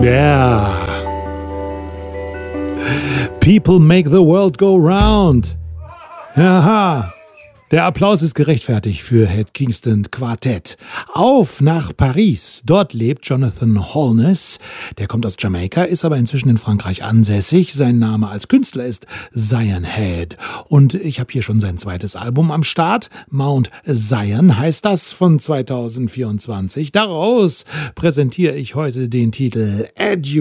Yeah. People make the world go round. Aha. Der Applaus ist gerechtfertigt für Het Kingston Quartett. Auf nach Paris. Dort lebt Jonathan Holness. Der kommt aus Jamaika, ist aber inzwischen in Frankreich ansässig. Sein Name als Künstler ist Zion Head. Und ich habe hier schon sein zweites Album am Start. Mount Zion heißt das, von 2024. Daraus präsentiere ich heute den Titel Edu.